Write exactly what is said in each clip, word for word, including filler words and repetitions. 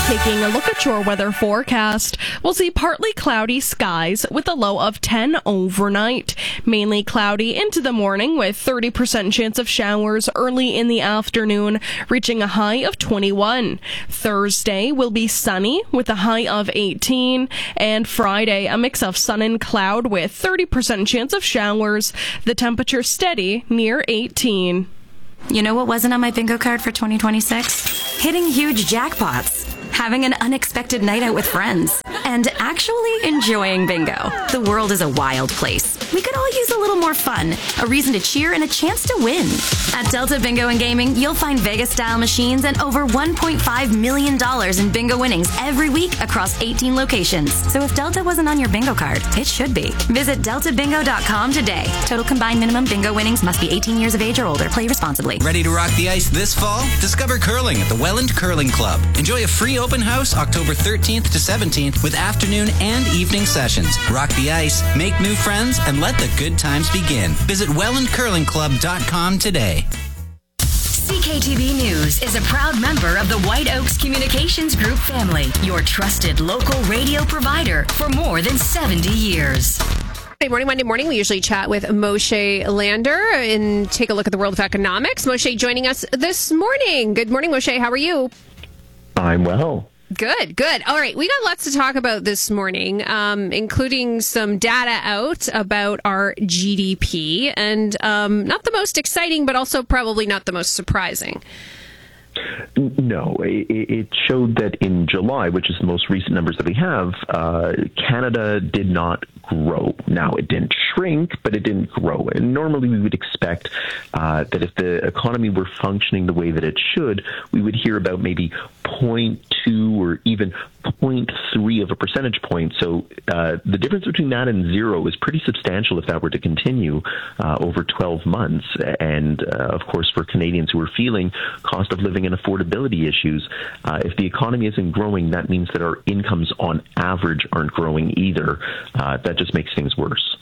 Taking a look at your weather forecast, we'll see partly cloudy skies with a low of ten overnight. Mainly cloudy into the morning with thirty percent chance of showers early in the afternoon, reaching a high of twenty-one. Thursday will be sunny with a high of eighteen. And Friday, a mix of sun and cloud with thirty percent chance of showers. The temperature steady near eighteen. You know what wasn't on my bingo card for twenty twenty-six? Hitting huge jackpots, having an unexpected night out with friends, and actually enjoying bingo. The world is a wild place. We could all use a little more fun, a reason to cheer, and a chance to win. At Delta Bingo and Gaming, you'll find Vegas-style machines and over one point five million dollars in bingo winnings every week across eighteen locations. So if Delta wasn't on your bingo card, it should be. Visit delta bingo dot com today. Total combined minimum bingo winnings must be eighteen years of age or older. Play responsibly. Ready to rock the ice this fall? Discover curling at the Welland Curling Club. Enjoy a free open house October thirteenth to seventeenth with afternoon and evening sessions. Rock the ice, make new friends, and let the good times begin. Visit welland curling club dot com today. C K T V News is a proud member of the White Oaks Communications Group family, your trusted local radio provider for more than seventy years. Monday morning, Monday morning, we usually chat with Moshe Lander and take a look at the world of economics. Moshe joining us this morning. Good morning, Moshe. How are you? I'm well. Good, good. All right, we got lots to talk about this morning, um, including some data out about our G D P, and um, not the most exciting, but also probably not the most surprising. No, it showed that in July, which is the most recent numbers that we have, uh, Canada did not grow. Now, it didn't shrink, but it didn't grow. And normally we would expect uh, that if the economy were functioning the way that it should, we would hear about maybe zero point two or even zero point three of a percentage point. So uh, the difference between that and zero is pretty substantial if that were to continue uh, over twelve months. And uh, of course, for Canadians who are feeling cost of living and affordability issues, uh, if the economy isn't growing, that means that our incomes on average aren't growing either. Uh, that just makes things worse.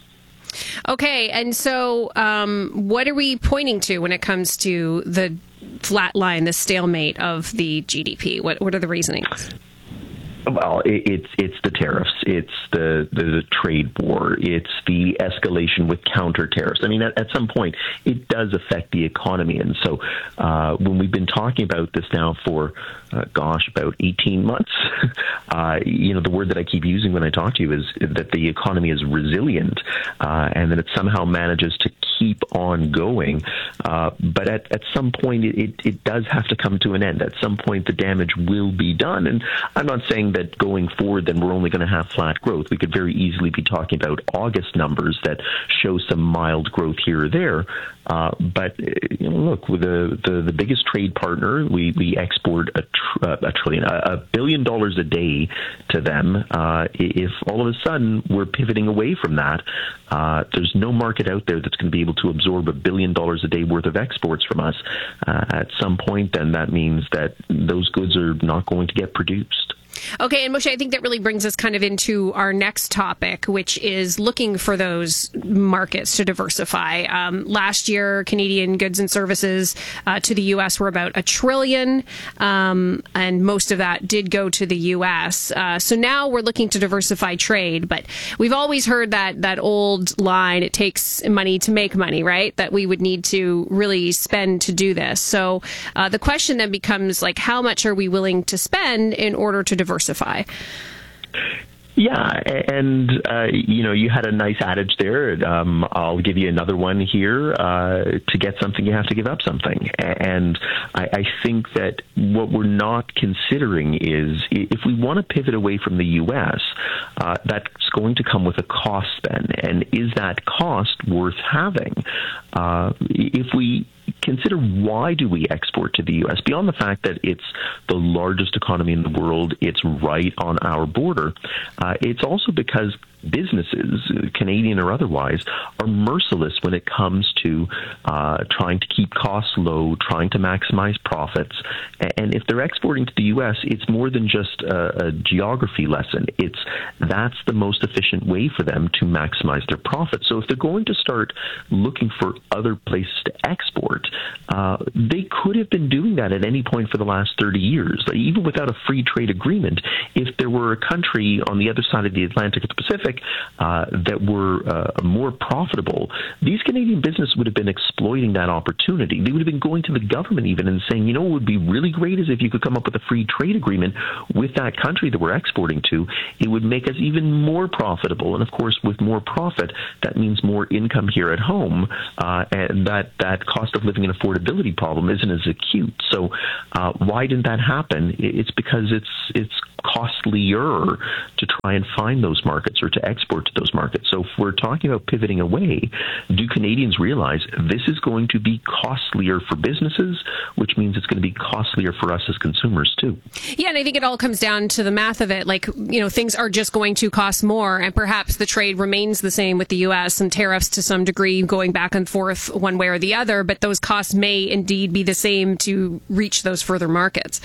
Okay, and so um, what are we pointing to when it comes to the flat line, the stalemate of the G D P? What, what are the reasonings? Well, it's it's the tariffs, it's the, the, the trade war, it's the escalation with counter tariffs. I mean, at, at some point, it does affect the economy. And so uh, when we've been talking about this now for, uh, gosh, about eighteen months, uh, you know, the word that I keep using when I talk to you is that the economy is resilient uh, and that it somehow manages to keep on going. Uh, but at, at some point, it, it does have to come to an end. At some point, the damage will be done. And I'm not saying that going forward, then we're only going to have flat growth. We could very easily be talking about August numbers that show some mild growth here or there. Uh, but you know, look, with the, the the biggest trade partner, we we export a, tr- a trillion, a, a billion dollars a day to them. Uh, if all of a sudden we're pivoting away from that, uh, there's no market out there that's going to be able to absorb a billion dollars a day worth of exports from us. Uh, at some point, then that means that those goods are not going to get produced. Okay, and Moshe, I think that really brings us kind of into our next topic, which is looking for those markets to diversify. Um, last year, Canadian goods and services uh, to the U S were about a trillion, um, and most of that did go to the U S. Uh, so now we're looking to diversify trade, but we've always heard that that old line, it takes money to make money, right? That we would need to really spend to do this. So uh, the question then becomes, like, how much are we willing to spend in order to diversify? diversify? Yeah, and, uh, you know, you had a nice adage there. Um, I'll give you another one here. Uh, to get something, you have to give up something. And I, I think that what we're not considering is if we want to pivot away from the U S, uh, that's going to come with a cost then. And is that cost worth having? Uh, if we consider why do we export to the U S, beyond the fact that it's the largest economy in the world, it's right on our border, uh, it's also because businesses, Canadian or otherwise, are merciless when it comes to uh, trying to keep costs low, trying to maximize profits. And if they're exporting to the U S, it's more than just a, a geography lesson. It's that's the most efficient way for them to maximize their profits. So if they're going to start looking for other places to export, uh, they could have been doing that at any point for the last thirty years. Like, even without a free trade agreement, if there were a country on the other side of the Atlantic or the Pacific uh, that were uh, more profitable, these Canadian businesses would have been exploiting that opportunity. They would have been going to the government even and saying, you know, what would be really great is if you could come up with a free trade agreement with that country that we're exporting to. It would make us even more profitable. And of course, with more profit, that means more income here at home. Uh, and that, that cost of living and affordability problem isn't as acute. So uh, why didn't that happen? It's because it's it's costlier to try and find those markets or to export to those markets. So if we're talking about pivoting away, do Canadians realize this is going to be costlier for businesses, which means it's going to be costlier for us as consumers too? Yeah, and I think it all comes down to the math of it. Like, you know, things are just going to cost more, and perhaps the trade remains the same with the U S and tariffs to some degree going back and forth one way or the other, but those costs may indeed be the same to reach those further markets.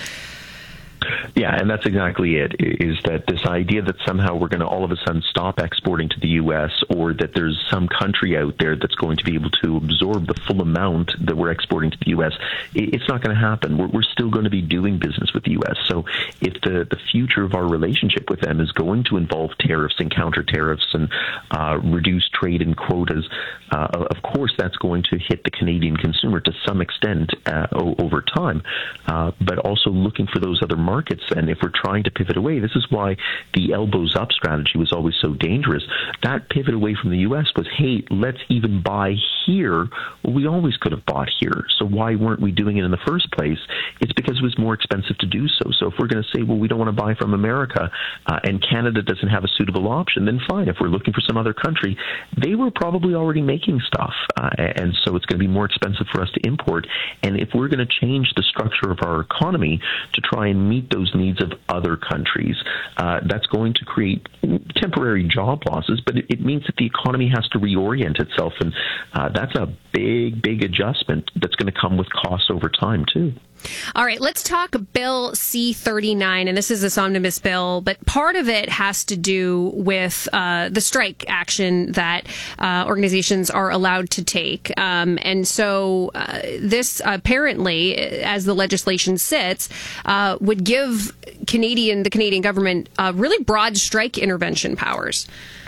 Yeah, and that's exactly it, is that this idea that somehow we're going to all of a sudden stop exporting to the U S, or that there's some country out there that's going to be able to absorb the full amount that we're exporting to the U S, it's not going to happen. We're, we're still going to be doing business with the U S. So if the, the future of our relationship with them is going to involve tariffs and counter tariffs and uh, reduced trade and quotas, uh, of course that's going to hit the Canadian consumer to some extent uh, over time, uh, but also looking for those other markets. markets. And if we're trying to pivot away, this is why the elbows up strategy was always so dangerous. That pivot away from the U S was, hey, let's even buy here. Well, we always could have bought here. So why weren't we doing it in the first place? It's because it was more expensive to do so. So if we're going to say, well, we don't want to buy from America uh, and Canada doesn't have a suitable option, then fine. If we're looking for some other country, they were probably already making stuff. Uh, and so it's going to be more expensive for us to import. And if we're going to change the structure of our economy to try and meet those needs of other countries, uh, that's going to create temporary job losses, but it, it means that the economy has to reorient itself. And uh, that's a big, big adjustment that's going to come with costs over time, too. All right, let's talk Bill C thirty-nine, and this is this omnibus bill, but part of it has to do with uh, the strike action that uh, organizations are allowed to take. Um, and so uh, this apparently, as the legislation sits, uh, would give Canadian the Canadian government uh, really broad strike intervention powers.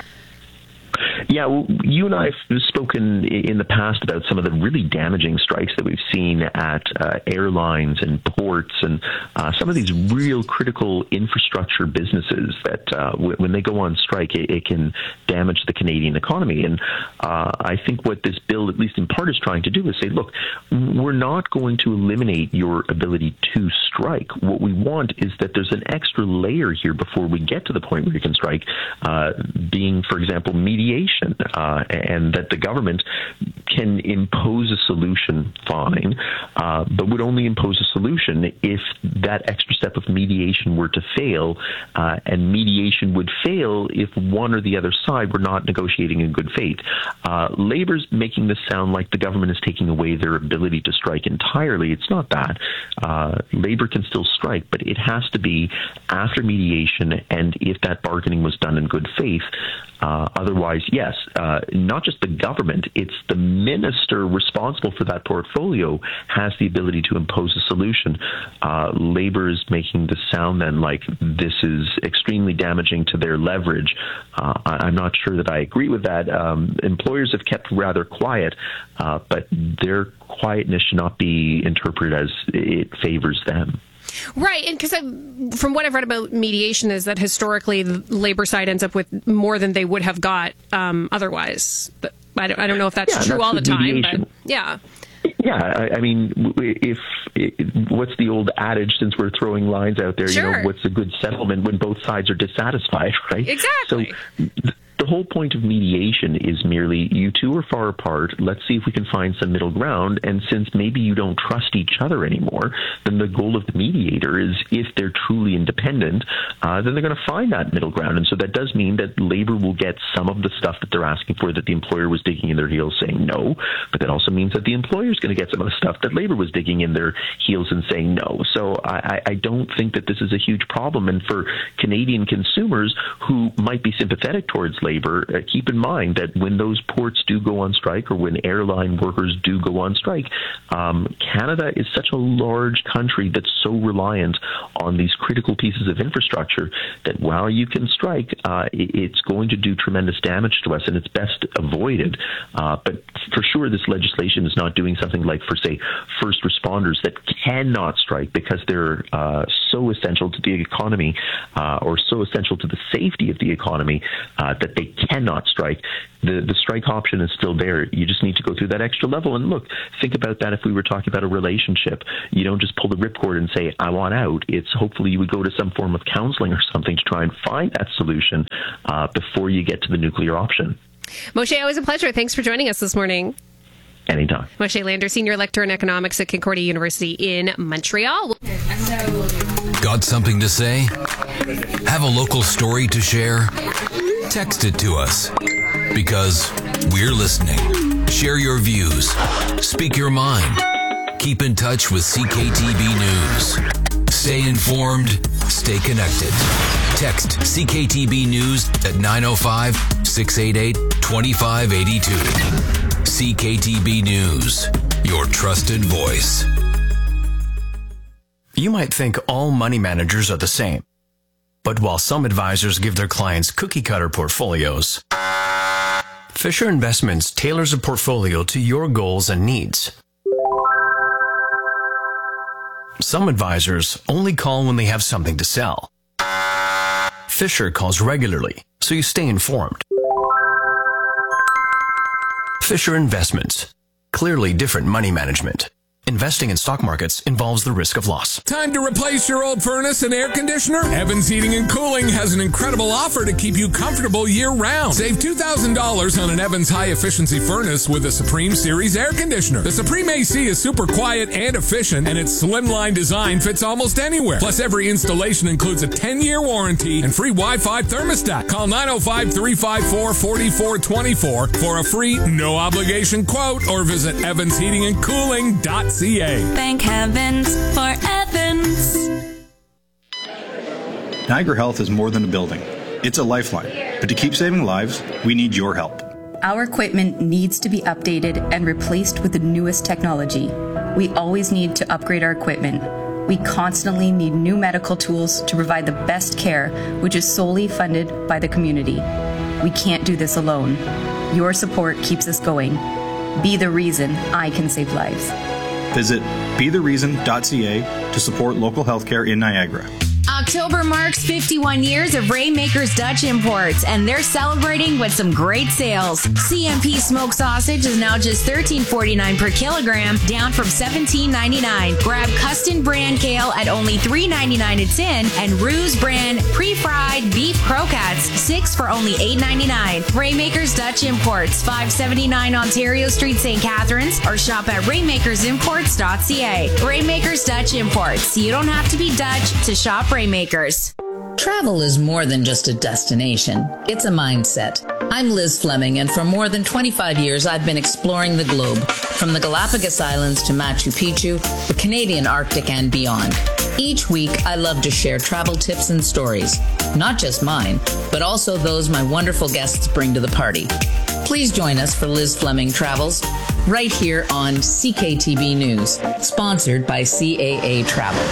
Yeah, well, you and I have spoken in the past about some of the really damaging strikes that we've seen at uh, airlines and ports and uh, some of these real critical infrastructure businesses that uh, w- when they go on strike, it, it can damage the Canadian economy. And uh, I think what this bill, at least in part, is trying to do is say, look, we're not going to eliminate your ability to strike. What we want is that there's an extra layer here before we get to the point where you can strike, uh, being, for example, mediation. Uh, and that the government can impose a solution, fine, uh, but would only impose a solution if that extra step of mediation were to fail, uh, and mediation would fail if one or the other side were not negotiating in good faith. Uh, Labor's making this sound like the government is taking away their ability to strike entirely. It's not that. Uh, Labor can still strike, but it has to be after mediation and if that bargaining was done in good faith. Uh, otherwise, yes, uh, not just the government, it's the minister responsible for that portfolio has the ability to impose a solution. Uh, Labor is making the sound then like this is extremely damaging to their leverage. Uh, I, I'm not sure that I agree with that. Um, employers have kept rather quiet, uh, but their quietness should not be interpreted as it favors them. Right, and because from what I've read about mediation is that historically the labor side ends up with more than they would have got um, otherwise. But I don't, I don't know if that's yeah, true that's all the time, mediation. But yeah. Yeah, I, I mean, if, if what's the old adage? Since we're throwing lines out there, Sure. you know, what's a good settlement when both sides are dissatisfied, right? Exactly. So th- the whole point of mediation is merely you two are far apart. Let's see if we can find some middle ground. And since maybe you don't trust each other anymore, then the goal of the mediator is, if they're truly independent, uh, then they're going to find that middle ground. And so that does mean that labor will get some of the stuff that they're asking for that the employer was digging in their heels saying no. But that also means that the employer is going to get some of the stuff that labor was digging in their heels and saying no. So I, I don't think that this is a huge problem. And for Canadian consumers who might be sympathetic towards labor, uh, keep in mind that when those ports do go on strike, or when airline workers do go on strike, um, Canada is such a large country that's so reliant on these critical pieces of infrastructure that while you can strike, uh, it's going to do tremendous damage to us, and it's best avoided. Uh, but for sure, this legislation is not doing something like, for, say, first responders that cannot strike because they're uh, so essential to the economy uh, or so essential to the safety of the economy uh, that they cannot strike. The, the strike option is still there. You just need to go through that extra level. And look, think about that if we were talking about a relationship. You don't just pull the ripcord and say, I want out. It's hopefully you would go to some form of counseling or something to try and find that solution uh, before you get to the nuclear option. Moshe, always a pleasure. Thanks for joining us this morning. Anytime. Moshe Lander, Senior Lecturer in Economics at Concordia University in Montreal. Got something to say? Have a local story to share? Text it to us, because we're listening. Share your views. Speak your mind. Keep in touch with C K T B News. Stay informed. Stay connected. Text C K T B News at nine oh five, six eight eight, two five eight two. C K T B News, your trusted voice. You might think all money managers are the same. But while some advisors give their clients cookie-cutter portfolios, Fisher Investments tailors a portfolio to your goals and needs. Some advisors only call when they have something to sell. Fisher calls regularly, so you stay informed. Fisher Investments. Clearly different money management. Investing in stock markets involves the risk of loss. Time to replace your old furnace and air conditioner? Evans Heating and Cooling has an incredible offer to keep you comfortable year-round. Save two thousand dollars on an Evans high-efficiency furnace with a Supreme Series air conditioner. The Supreme A C is super quiet and efficient, and its slimline design fits almost anywhere. Plus, every installation includes a ten-year warranty and free Wi-Fi thermostat. Call nine oh five, three five four, four four two four for a free, no-obligation quote, or visit evans heating and cooling dot c a. Thank heavens for Evans. Niagara Health is more than a building. It's a lifeline. But to keep saving lives, we need your help. Our equipment needs to be updated and replaced with the newest technology. We always need to upgrade our equipment. We constantly need new medical tools to provide the best care, which is solely funded by the community. We can't do this alone. Your support keeps us going. Be the reason I can save lives. Visit be the reason dot c a to support local healthcare in Niagara. October marks fifty-one years of Rainmakers Dutch Imports, and they're celebrating with some great sales. C M P smoked sausage is now just thirteen forty-nine per kilogram, down from seventeen ninety-nine. Grab Custom brand kale at only three ninety-nine a tin, and Ruse brand pre-fried beef croquettes, six for only eight ninety-nine. Rainmakers Dutch Imports, five seventy-nine Ontario Street, Saint Catharines, or shop at rainmakers imports dot c a. Rainmakers Dutch Imports. You don't have to be Dutch to shop Rainmakers. Travel is more than just a destination. It's a mindset. I'm Liz Fleming, and for more than twenty-five years, I've been exploring the globe, from the Galapagos Islands to Machu Picchu, the Canadian Arctic, and beyond. Each week, I love to share travel tips and stories, not just mine, but also those my wonderful guests bring to the party. Please join us for Liz Fleming Travels, right here on C K T B News, sponsored by C A A Travel.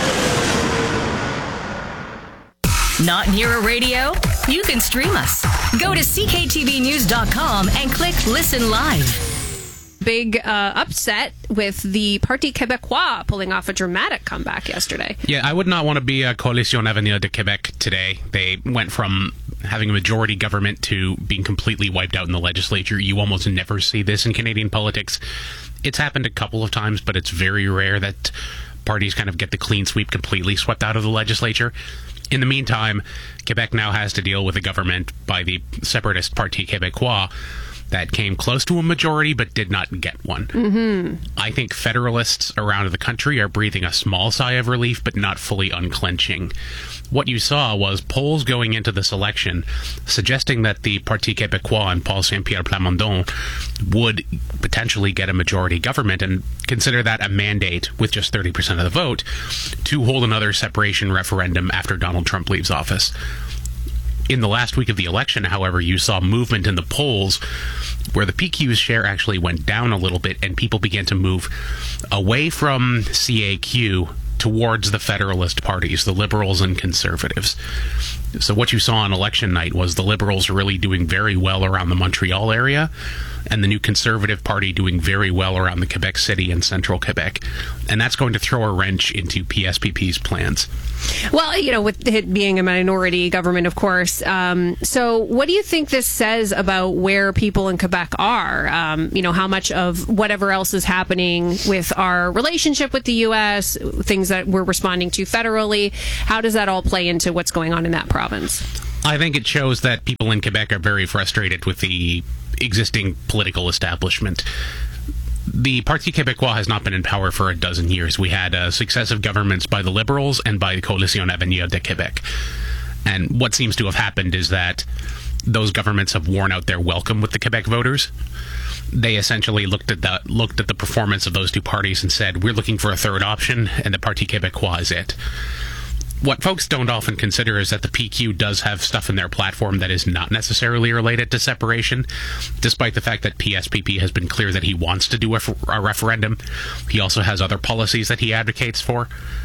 Not near a radio? You can stream us. Go to c k t v news dot com and click Listen Live. Big uh, upset with the Parti Québécois pulling off a dramatic comeback yesterday. Yeah, I would not want to be a Coalition Avenir de Québec today. They went from having a majority government to being completely wiped out in the legislature. You almost never see this in Canadian politics. It's happened a couple of times, but it's very rare that parties kind of get the clean sweep completely swept out of the legislature. In the meantime, Quebec now has to deal with a government by the separatist Parti Québécois that came close to a majority but did not get one. Mm-hmm. I think federalists around the country are breathing a small sigh of relief, but not fully unclenching. What you saw was polls going into this election suggesting that the Parti Québécois and Paul Saint-Pierre Plamondon would potentially get a majority government, and consider that a mandate with just thirty percent of the vote to hold another separation referendum after Donald Trump leaves office. In the last week of the election, however, you saw movement in the polls where the P Q's share actually went down a little bit and people began to move away from C A Q towards the Federalist parties, the Liberals and Conservatives. So what you saw on election night was the Liberals really doing very well around the Montreal area, and the new Conservative Party doing very well around the Quebec City and central Quebec. And that's going to throw a wrench into P S P P's plans. Well, you know, with it being a minority government, of course. Um, so what do you think this says about where people in Quebec are? Um, you know, how much of whatever else is happening with our relationship with the U S, things that we're responding to federally, how does that all play into what's going on in that province? I think it shows that people in Quebec are very frustrated with the existing political establishment. The Parti Québécois has not been in power for a dozen years. We had uh, successive governments by the Liberals and by the Coalition Avenir de Québec. And what seems to have happened is that those governments have worn out their welcome with the Quebec voters. They essentially looked at the looked at the performance of those two parties and said, we're looking for a third option, and the Parti Québécois is it. What folks don't often consider is that the P Q does have stuff in their platform that is not necessarily related to separation, despite the fact that P S P P has been clear that he wants to do a, a referendum. He also has other policies that he advocates for.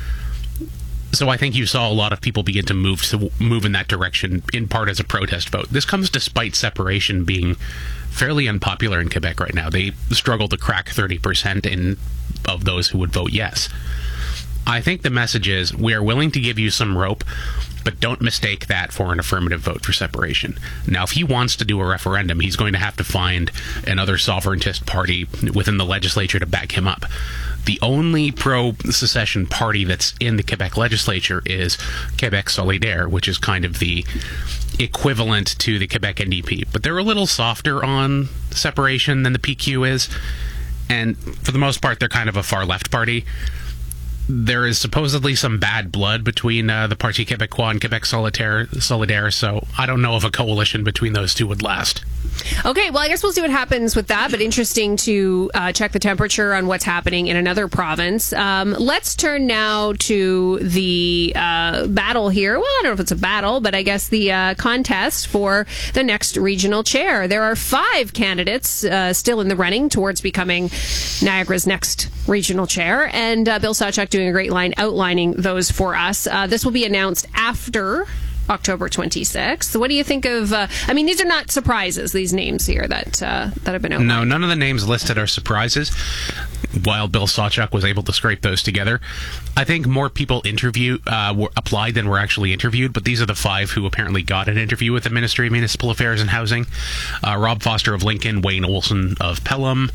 So I think you saw a lot of people begin to move to move in that direction, in part as a protest vote. This comes despite separation being fairly unpopular in Quebec right now. They struggle to crack thirty percent in of those who would vote yes. I think the message is, we are willing to give you some rope, but don't mistake that for an affirmative vote for separation. Now, if he wants to do a referendum, he's going to have to find another sovereigntist party within the legislature to back him up. The only pro-secession party that's in the Quebec legislature is Québec Solidaire, which is kind of the equivalent to the Quebec N D P. But they're a little softer on separation than the P Q is, and for the most part, they're kind of a far-left party. There is supposedly some bad blood between uh, the Parti Québécois and Québec Solidaire, Solidaire, so I don't know if a coalition between those two would last. Okay, well, I guess we'll see what happens with that, but interesting to uh, check the temperature on what's happening in another province. Um, let's turn now to the uh, battle here. Well, I don't know if it's a battle, but I guess the uh, contest for the next regional chair. There are five candidates uh, still in the running towards becoming Niagara's next regional chair, and uh, Bill Sawchuk doing a great line outlining those for us. Uh, this will be announced after October twenty-sixth. What do you think of, uh, I mean, these are not surprises, these names here that uh, that have been outlined. No, none of the names listed are surprises, while Bill Sawchuk was able to scrape those together. I think more people interview, uh, were applied than were actually interviewed, but these are the five who apparently got an interview with the Ministry of Municipal Affairs and Housing. Uh, Rob Foster of Lincoln, Wayne Olson of Pelham,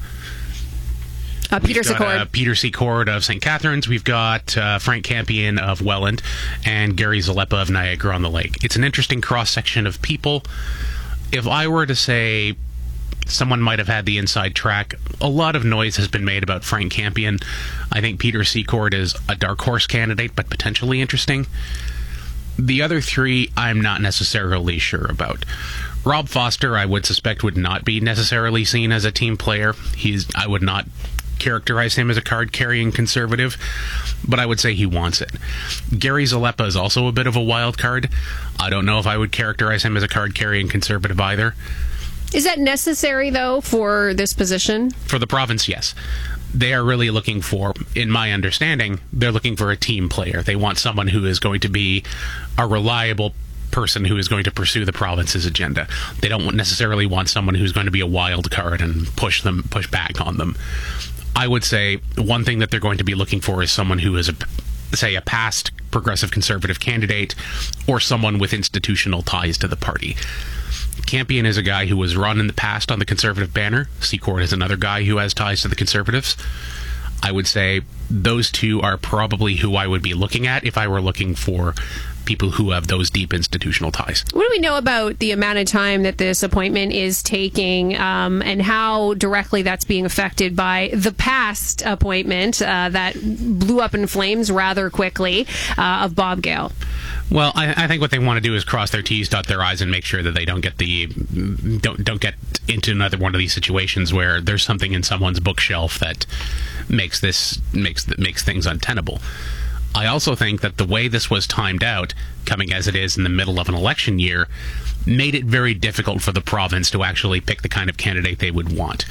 Uh, Peter We've got, Secord. Uh, Peter Secord of Saint Catharines. We've got uh, Frank Campion of Welland and Gary Zalepa of Niagara-on-the-Lake. It's an interesting cross-section of people. If I were to say someone might have had the inside track, a lot of noise has been made about Frank Campion. I think Peter Secord is a dark horse candidate, but potentially interesting. The other three, I'm not necessarily sure about. Rob Foster, I would suspect, would not be necessarily seen as a team player. He's, I would not characterize him as a card-carrying conservative, but I would say he wants it. Gary Zalepa is also a bit of a wild card. I don't know if I would characterize him as a card-carrying conservative either. Is that necessary, though, for this position? For the province, yes. They are really looking for, in my understanding, they're looking for a team player. They want someone who is going to be a reliable person who is going to pursue the province's agenda. They don't necessarily want someone who's going to be a wild card and push them, push back on them. I would say one thing that they're going to be looking for is someone who is, a, say, a past progressive conservative candidate or someone with institutional ties to the party. Campion is a guy who was run in the past on the Conservative banner. Secord is another guy who has ties to the Conservatives. I would say those two are probably who I would be looking at if I were looking for people who have those deep institutional ties. What do we know about the amount of time that this appointment is taking, um, and how directly that's being affected by the past appointment uh, that blew up in flames rather quickly uh, of Bob Gale? Well, I, I think what they want to do is cross their T's, dot their I's, and make sure that they don't get the don't don't get into another one of these situations where there's something in someone's bookshelf that makes this makes makes things untenable. I also think that the way this was timed out, coming as it is in the middle of an election year, made it very difficult for the province to actually pick the kind of candidate they would want.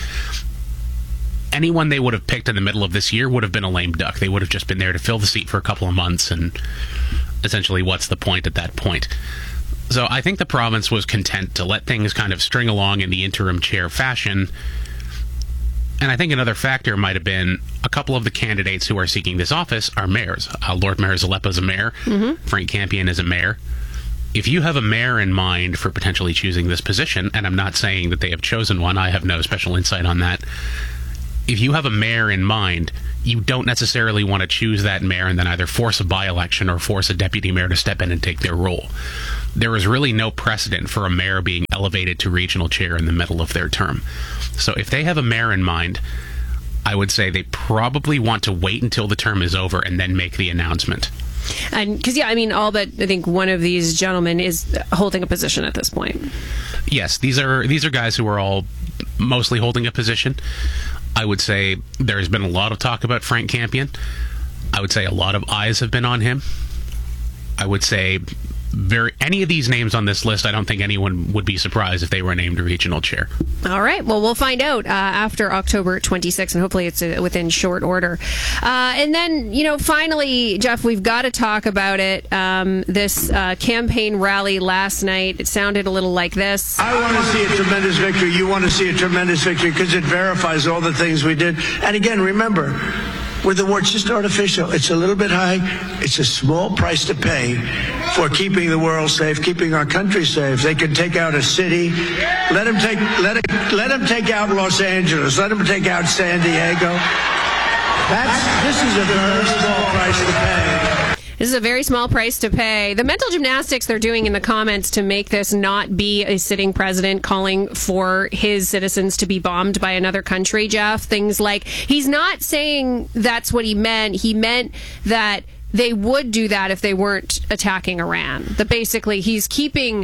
Anyone they would have picked in the middle of this year would have been a lame duck. They would have just been there to fill the seat for a couple of months, and essentially, what's the point at that point? So I think the province was content to let things kind of string along in the interim chair fashion. And I think another factor might have been a couple of the candidates who are seeking this office are mayors. Uh, Lord Mayor Zalepa is a mayor. Mm-hmm. Frank Campion is a mayor. If you have a mayor in mind for potentially choosing this position, and I'm not saying that they have chosen one, I have no special insight on that. If you have a mayor in mind, you don't necessarily want to choose that mayor and then either force a by-election or force a deputy mayor to step in and take their role. There is really no precedent for a mayor being elevated to regional chair in the middle of their term. So if they have a mayor in mind, I would say they probably want to wait until the term is over and then make the announcement. And because, yeah, I mean, all but I think one of these gentlemen is holding a position at this point. Yes, these are these are guys who are all mostly holding a position. I would say there's been a lot of talk about Frank Campion. I would say a lot of eyes have been on him. I would say very any of these names on this list, I don't think anyone would be surprised if they were named regional chair. All right. Well, we'll find out uh, after October twenty-sixth, and hopefully it's uh, within short order. Uh, and then, you know, finally, Jeff, we've got to talk about it. Um, this uh, campaign rally last night, it sounded a little like this. I want to see a tremendous victory. You want to see a tremendous victory because it verifies all the things we did. And again, remember, with the word, it's just artificial. It's a little bit high. It's a small price to pay for keeping the world safe, keeping our country safe. They can take out a city. Let them take let it let them take out Los Angeles. Let them take out San Diego. That's this is a very small price to pay. This is a very small price to pay. The mental gymnastics they're doing in the comments to make this not be a sitting president calling for his citizens to be bombed by another country, Jeff. Things like, he's not saying that's what he meant. He meant that they would do that if they weren't attacking Iran. That basically he's keeping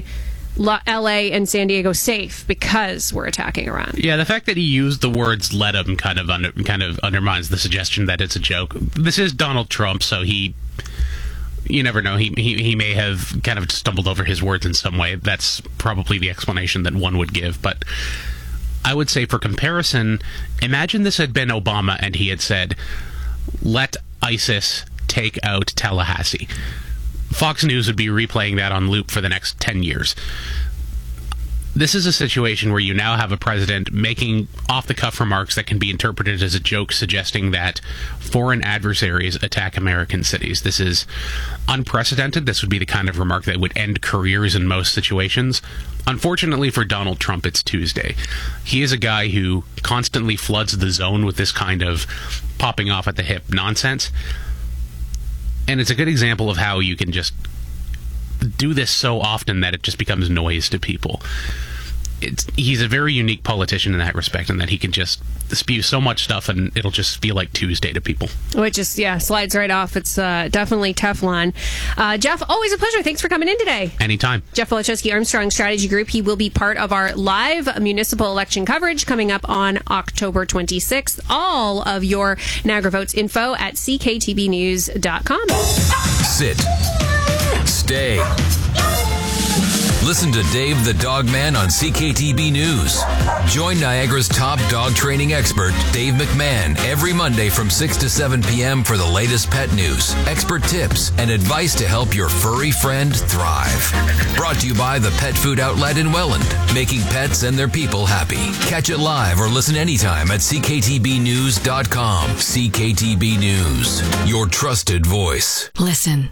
L A and San Diego safe because we're attacking Iran. Yeah, the fact that he used the words "let him" kind of under, kind of undermines the suggestion that it's a joke. This is Donald Trump, so he... You never know. He, he he may have kind of stumbled over his words in some way. That's probably the explanation that one would give. But I would say, for comparison, imagine this had been Obama and he had said, "Let ISIS take out Tallahassee." Fox News would be replaying that on loop for the next ten years. This is a situation where you now have a president making off-the-cuff remarks that can be interpreted as a joke, suggesting that foreign adversaries attack American cities. This is unprecedented. This would be the kind of remark that would end careers in most situations. Unfortunately for Donald Trump, it's Tuesday. He is a guy who constantly floods the zone with this kind of popping off at the hip nonsense. And it's a good example of how you can just do this so often that it just becomes noise to people. It's, he's a very unique politician in that respect, in that he can just spew so much stuff and it'll just feel like Tuesday to people. Which is, yeah, slides right off. It's uh, definitely Teflon. Uh, Jeff, always a pleasure. Thanks for coming in today. Anytime. Jeff Woloszewski, Armstrong Strategy Group. He will be part of our live municipal election coverage coming up on October twenty-sixth. All of your Niagara Votes info at c k t b news dot com. Sit. Stay. Listen to Dave the Dog Man on C K T B News. Join Niagara's top dog training expert, Dave McMahon, every Monday from six to seven p.m. for the latest pet news, expert tips, and advice to help your furry friend thrive. Brought to you by the Pet Food Outlet in Welland, making pets and their people happy. Catch it live or listen anytime at c k t b news dot com. C K T B News, your trusted voice. Listen.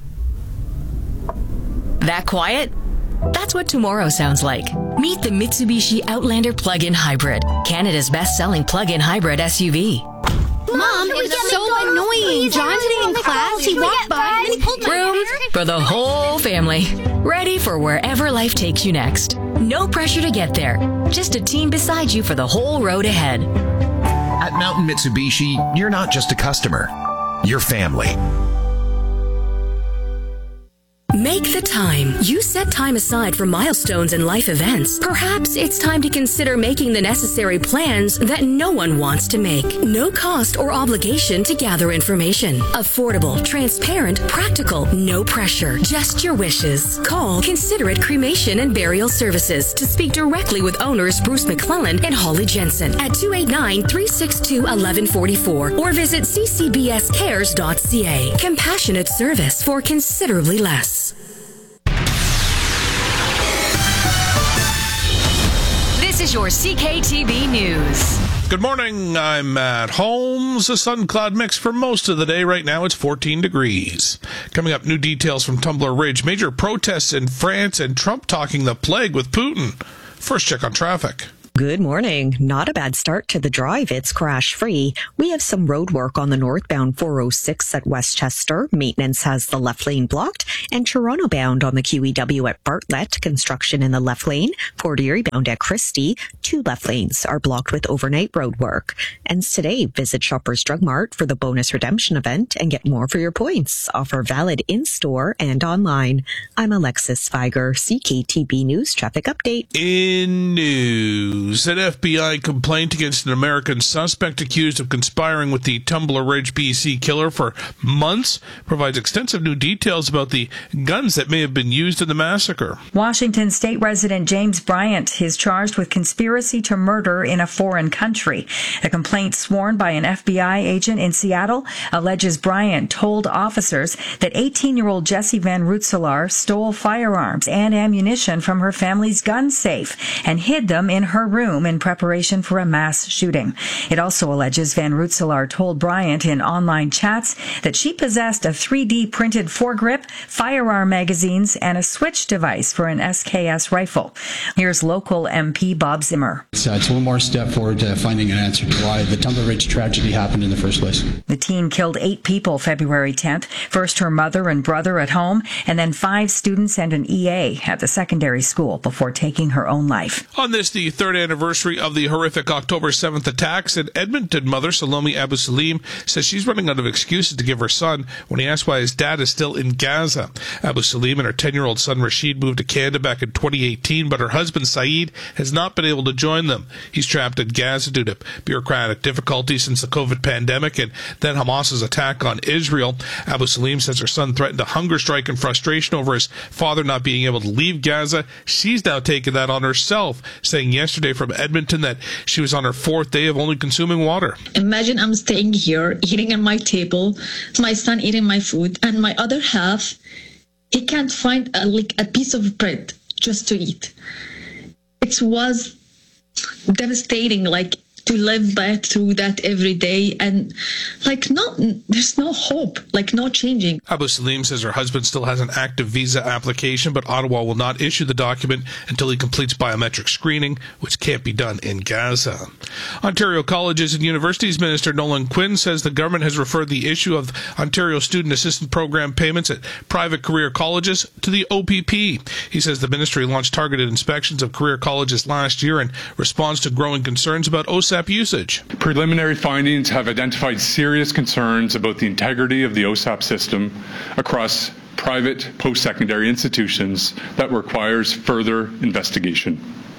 That quiet? That's what tomorrow sounds like. Meet the Mitsubishi Outlander Plug-in Hybrid, Canada's best-selling plug-in hybrid S U V. Mom, it was so annoying. John today in class, he walked by and then he pulled my hair. Room for the whole family. Ready for wherever life takes you next. No pressure to get there. Just a team beside you for the whole road ahead. At Mountain Mitsubishi, you're not just a customer. You're family. Make the time. You set time aside for milestones and life events. Perhaps it's time to consider making the necessary plans that no one wants to make. No cost or obligation to gather information. Affordable, transparent, practical, no pressure. Just your wishes. Call Considerate Cremation and Burial Services to speak directly with owners Bruce McClellan and Holly Jensen at two eight nine, three six two, one one four four or visit c c b s cares dot c a. Compassionate service for considerably less. This is your C K T V News. Good morning, I'm Matt Holmes. A sun-cloud mix for most of the day. Right now it's fourteen degrees. Coming up, new details from Tumbler Ridge. Major protests in France and Trump talking the plague with Putin. First check on traffic. Good morning. Not a bad start to the drive. It's crash-free. We have some road work on the northbound four oh six at Westchester. Maintenance has the left lane blocked. And Toronto bound on the Q E W at Bartlett. Construction in the left lane. Port Erie bound at Christie. Two left lanes are blocked with overnight road work. And today, visit Shoppers Drug Mart for the bonus redemption event and get more for your points. Offer valid in-store and online. I'm Alexis Feiger, C K T B News Traffic Update. In news. An F B I complaint against an American suspect accused of conspiring with the Tumbler Ridge, B C killer for months provides extensive new details about the guns that may have been used in the massacre. Washington state resident James Bryant is charged with conspiracy to murder in a foreign country. A complaint sworn by an F B I agent in Seattle alleges Bryant told officers that eighteen-year-old Jessie Van Rootselaar stole firearms and ammunition from her family's gun safe and hid them in her room in preparation for a mass shooting. It also alleges Van Rootselaar told Bryant in online chats that she possessed a three D printed foregrip, firearm magazines, and a switch device for an S K S rifle. Here's local M P Bob Zimmer. It's, uh, it's one more step forward to finding an answer to why the Tumbler Ridge tragedy happened in the first place. The teen killed eight people February tenth. First her mother and brother at home, and then five students and an E A at the secondary school before taking her own life. On this, the third anniversary of the horrific October seventh attacks, and Edmonton mother Salome Abu Salim says she's running out of excuses to give her son when he asks why his dad is still in Gaza. Abu Salim and her ten-year-old son Rashid moved to Canada back in twenty eighteen, but her husband Saeed has not been able to join them. He's trapped in Gaza due to bureaucratic difficulties since the COVID pandemic and then Hamas's attack on Israel. Abu Salim says her son threatened a hunger strike in frustration over his father not being able to leave Gaza. She's now taken that on herself, saying yesterday from Edmonton that she was on her fourth day of only consuming water. Imagine I'm staying here, eating at my table, my son eating my food, and my other half, he can't find a, like a piece of bread just to eat. It was devastating, like, to live back through that every day, and like no, there's no hope, like no changing. Abu Salim says her husband still has an active visa application, but Ottawa will not issue the document until he completes biometric screening, which can't be done in Gaza. Ontario Colleges and Universities Minister Nolan Quinn says the government has referred the issue of Ontario Student Assistance Program payments at private career colleges to the O P P. He says the ministry launched targeted inspections of career colleges last year in response to growing concerns about O S A P usage. Preliminary findings have identified serious concerns about the integrity of the O S A P system across private post-secondary institutions that requires further investigation.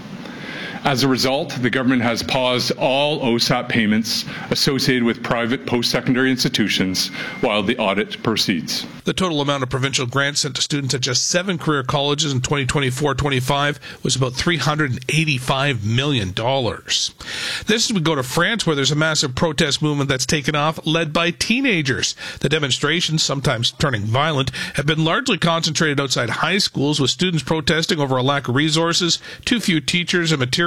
As a result, the government has paused all O S A P payments associated with private post-secondary institutions while the audit proceeds. The total amount of provincial grants sent to students at just seven career colleges in twenty twenty-four twenty-five was about three hundred eighty-five million dollars. This is we go to France, where there's a massive protest movement that's taken off, led by teenagers. The demonstrations, sometimes turning violent, have been largely concentrated outside high schools, with students protesting over a lack of resources, too few teachers and materials,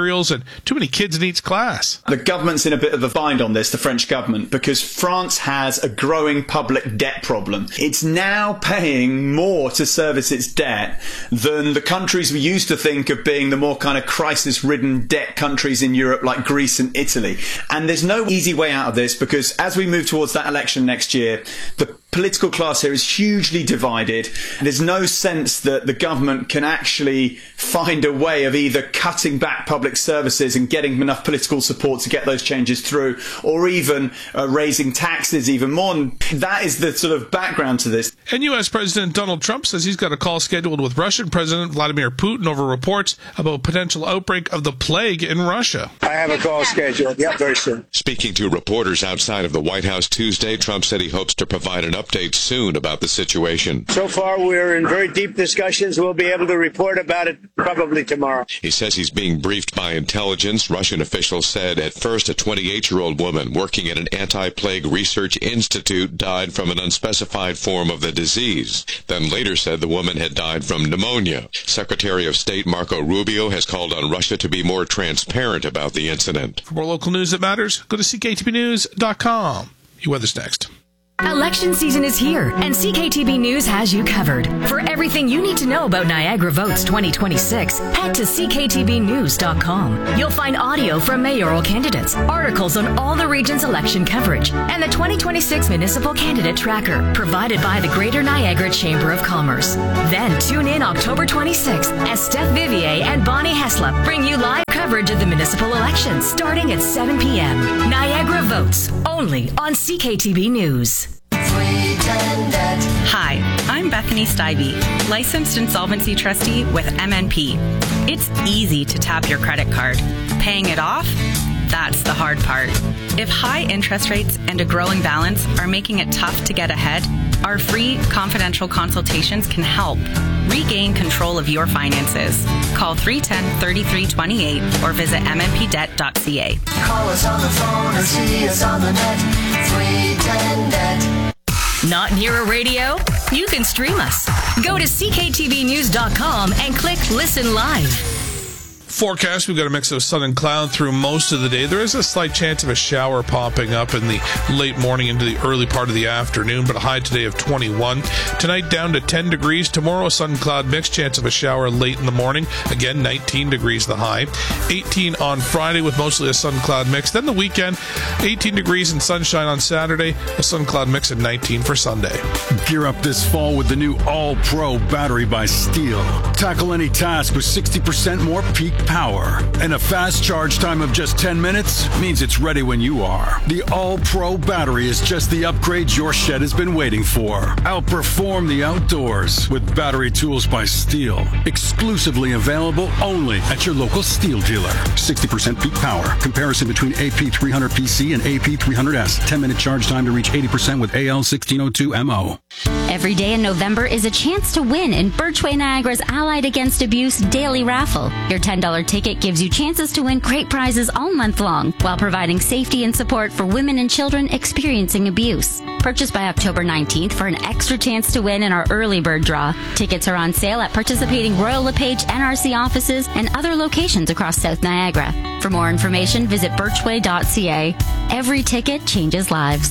materials and too many kids in each class. The government's in a bit of a bind on this, the French government, because France has a growing public debt problem. It's now paying more to service its debt than the countries we used to think of being the more kind of crisis-ridden debt countries in Europe like Greece and Italy. And there's no easy way out of this, because as we move towards that election next year, the political class here is hugely divided. There's no sense that the government can actually find a way of either cutting back public services and getting enough political support to get those changes through, or even uh, raising taxes even more. And that is the sort of background to this. And U S President Donald Trump says he's got a call scheduled with Russian President Vladimir Putin over reports about a potential outbreak of the plague in Russia. I have a call scheduled. Yep, very soon. Speaking to reporters outside of the White House Tuesday, Trump said he hopes to provide an update soon about the situation. So far, we're in very deep discussions. We'll be able to report about it probably tomorrow. He says he's being briefed by intelligence. Russian officials said at first a twenty-eight-year-old woman working at an anti-plague research institute died from an unspecified form of the disease. Then later said the woman had died from pneumonia. Secretary of State Marco Rubio has called on Russia to be more transparent about the incident. For more local news that matters, go to C K T B news dot com. Your weather's next. Election season is here, and C K T B News has you covered. For everything you need to know about Niagara Votes twenty twenty-six, head to C K T B news dot com. You'll find audio from mayoral candidates, articles on all the region's election coverage, and the twenty twenty-six Municipal Candidate Tracker, provided by the Greater Niagara Chamber of Commerce. Then tune in October twenty-sixth as Steph Vivier and Bonnie Heslop bring you live coverage of the municipal elections starting at seven p.m. Niagara Votes, only on C K T B News. Hi, I'm Bethany Stivey, licensed insolvency trustee with M N P. It's easy to tap your credit card. Paying it off? That's the hard part. If high interest rates and a growing balance are making it tough to get ahead, our free confidential consultations can help. Regain control of your finances. Call three one zero, three three two eight or visit m n p debt dot c a. Call us on the phone or see us on the net. three ten debt. Not near a radio? You can stream us. Go to C K T V news dot com and click Listen Live. Forecast, we've got a mix of sun and cloud through most of the day. There is a slight chance of a shower popping up in the late morning into the early part of the afternoon, but a high today of twenty-one. Tonight down to ten degrees. Tomorrow, sun and cloud mix, chance of a shower late in the morning. Again, nineteen degrees the high. eighteen on Friday with mostly a sun cloud mix. Then the weekend, eighteen degrees and sunshine on Saturday, a sun cloud mix at nineteen for Sunday. Gear up this fall with the new All-Pro battery by Steel. Tackle any task with sixty percent more peak power. And a fast charge time of just ten minutes means it's ready when you are. The All-Pro battery is just the upgrade your shed has been waiting for. Outperform the outdoors with battery tools by Steel. Exclusively available only at your local Steel dealer. sixty percent peak power. Comparison between A P three hundred P C and A P three hundred S. ten minute charge time to reach eighty percent with A L sixteen oh two M O. Every day in November is a chance to win in Birchway Niagara's Allied Against Abuse Daily Raffle. Your ten dollars ticket gives you chances to win great prizes all month long while providing safety and support for women and children experiencing abuse. Purchase by October nineteenth for an extra chance to win in our early bird draw. Tickets are on sale at participating Royal LePage N R C offices and other locations across South Niagara. For more information, visit birchway dot c a. Every ticket changes lives.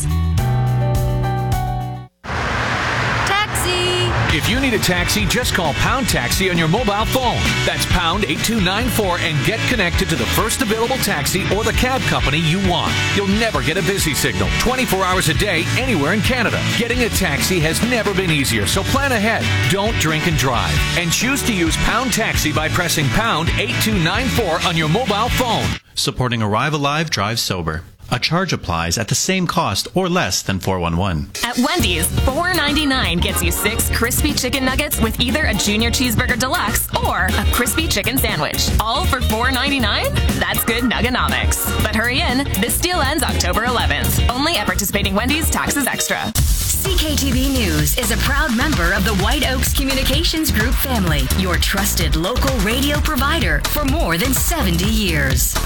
If you need a taxi, just call Pound Taxi on your mobile phone. That's pound eight two nine four and get connected to the first available taxi or the cab company you want. You'll never get a busy signal, twenty-four hours a day, anywhere in Canada. Getting a taxi has never been easier, so plan ahead. Don't drink and drive. And choose to use Pound Taxi by pressing pound eight two nine four on your mobile phone. Supporting Arrive Alive, Drive Sober. A charge applies at the same cost or less than four one one. At Wendy's, four ninety-nine gets you six crispy chicken nuggets with either a Junior Cheeseburger Deluxe or a crispy chicken sandwich. All for four ninety-nine? That's good nuggonomics. But hurry in, this deal ends October eleventh. Only at participating Wendy's, taxes extra. C K T V News is a proud member of the White Oaks Communications Group family, your trusted local radio provider for more than seventy years.